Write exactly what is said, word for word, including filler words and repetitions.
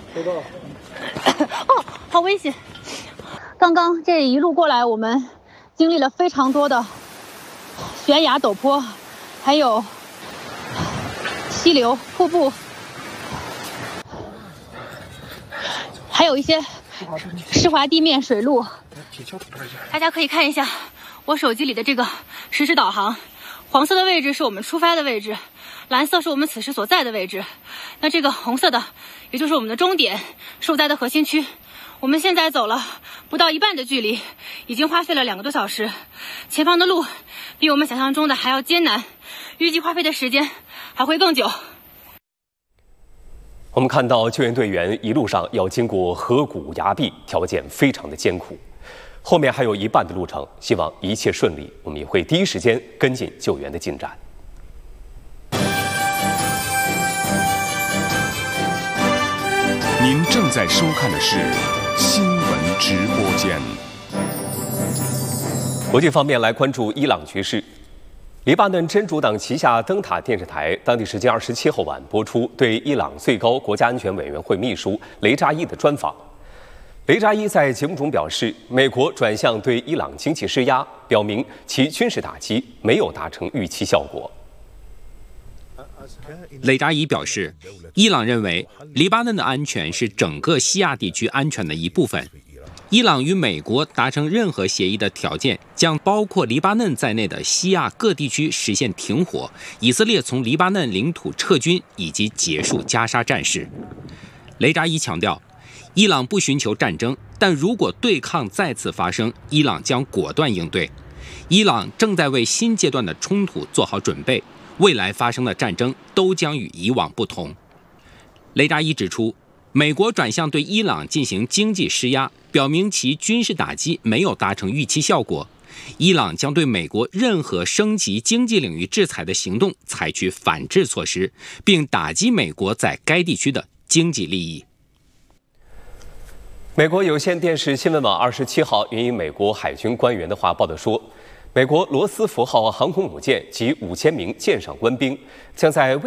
收到。 哦，好危险！刚刚这一路过来，我们经历了非常多的悬崖陡坡，还有溪流、瀑布，还有一些湿滑地面、水路。大家可以看一下我手机里的这个实时导航，黄色的位置是我们出发的位置，蓝色是我们此时所在的位置，那这个红色的也就是我们的终点，受灾的核心区。我们现在走了不到一半的距离，已经花费了两个多小时，前方的路比我们想象中的还要艰难，预计花费的时间还会更久。 我们看到救援队员一路上要经过河谷崖壁，条件非常的艰苦，后面还有一半的路程，希望一切顺利，我们也会第一时间跟进救援的进展。 您正在收看的是新闻直播间。 国际方面来关注伊朗局势。黎巴嫩真主党旗下灯塔电视台当地时间二十七号晚播出对伊朗最高国家安全委员会秘书雷扎伊的专访。雷扎伊在节目中表示，美国转向对伊朗经济施压，表明其军事打击没有达成预期效果。 雷扎伊表示，伊朗认为黎巴嫩的安全是整个西亚地区安全的一部分。伊朗与美国达成任何协议的条件将包括黎巴嫩在内的西亚各地区实现停火、以色列从黎巴嫩领土撤军以及结束加沙战事。雷扎伊强调，伊朗不寻求战争，但如果对抗再次发生，伊朗将果断应对。伊朗正在为新阶段的冲突做好准备，未来发生的战争都将与以往不同。雷扎伊指出，美国转向对伊朗进行经济施压，表明其军事打击没有达成预期效果。伊朗将对美国任何升级经济领域制裁的行动采取反制措施，并打击美国在该地区的经济利益。 美国有线电视新闻网二十七号援引美国海军官员的话报道说，美国罗斯福号航空母舰及五千名舰上官兵将在